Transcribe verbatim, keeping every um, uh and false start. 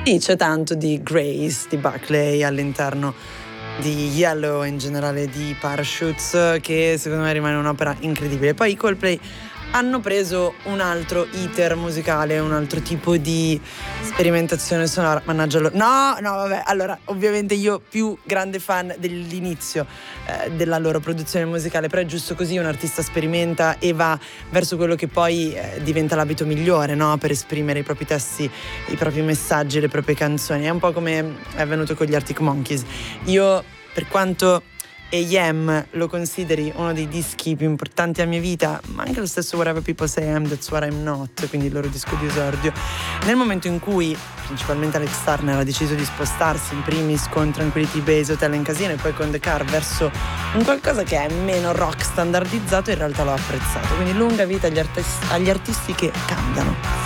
Sì, c'è tanto di Grace, di Buckley all'interno di Yellow e in generale di Parachutes, che secondo me rimane un'opera incredibile. Poi i Coldplay hanno preso un altro iter musicale, un altro tipo di sperimentazione sonora. Mannaggia loro. No, no, vabbè. Allora, ovviamente io più grande fan dell'inizio eh, della loro produzione musicale, però è giusto così, un artista sperimenta e va verso quello che poi eh, diventa l'abito migliore, no? Per esprimere i propri testi, i propri messaggi, le proprie canzoni. È un po' come è avvenuto con gli Arctic Monkeys. Io, per quanto A M lo consideri uno dei dischi più importanti della mia vita, ma anche lo stesso Whatever People Say I Am, That's What I'm Not, quindi il loro disco di esordio, nel momento in cui principalmente Alex Turner ha deciso di spostarsi in primis con Tranquility Base, Hotel and Casino e poi con The Car verso un qualcosa che è meno rock standardizzato, in realtà l'ho apprezzato. Quindi lunga vita agli, artis- agli artisti che cambiano.